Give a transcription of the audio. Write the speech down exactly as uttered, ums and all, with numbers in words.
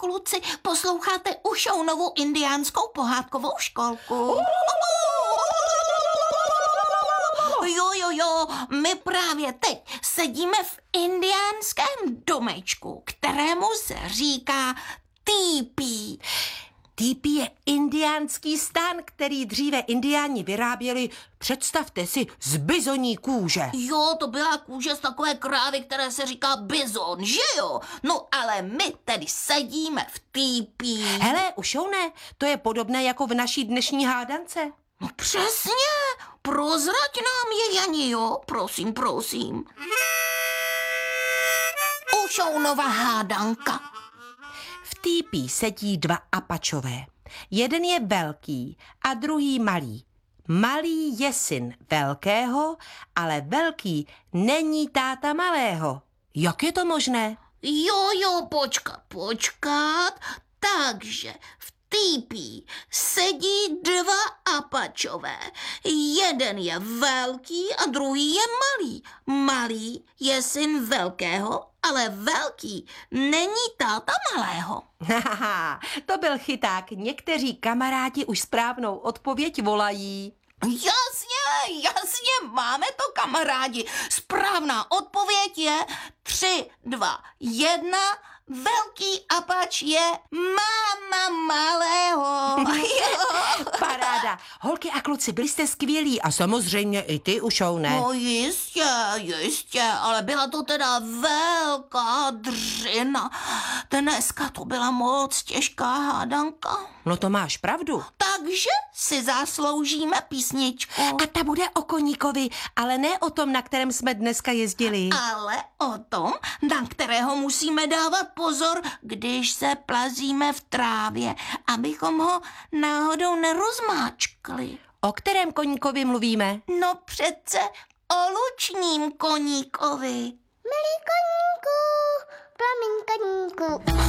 kluci, posloucháte Ušounovu indiánskou pohádkovou školku. Jo, jo, jo, my právě teď sedíme v indiánském domečku, kterému se říká týpí. Týpí je indiánský stan, který dříve indiáni vyráběli, představte si, z bizoní kůže. Jo, to byla kůže z takové krávy, které se říká bizon, že jo? No ale my tedy sedíme v týpí. Hele, Ušouné, to je podobné jako v naší dnešní hádance. No přesně, prozrať nám je, Jani, jo? Prosím, prosím. Ušounova hádanka. V týpí sedí dva apačové. Jeden je velký a druhý malý. Malý je syn velkého, ale velký není táta malého. Jak je to možné? Jo, jo, počkat, počkat. Takže v týpí sedí dva apačové. Jeden je velký a druhý je malý. Malý je syn velkého, ale velký není táta malého. Haha, to byl chyták. Někteří kamarádi už správnou odpověď volají. Jasně, jasně, máme to, kamarádi. Správná odpověď je tři, dva, jedna. Velký apač je máma malého. Paráda. Holky a kluci, byli jste skvělí a samozřejmě i ty, Ušouné. No jistě, jistě, ale byla to teda velká dřina. Dneska to byla moc těžká hádanka. No to máš pravdu. Takže si zasloužíme písničku. A ta bude o koníkovi, ale ne o tom, na kterém jsme dneska jezdili. Ale o tom, na kterého musíme dávat pozor, když se plazíme v trávě, abychom ho náhodou nerozmáčkli. O kterém koníkovi mluvíme? No přece o lučním koníkovi. Milý koníku, promiň koníku.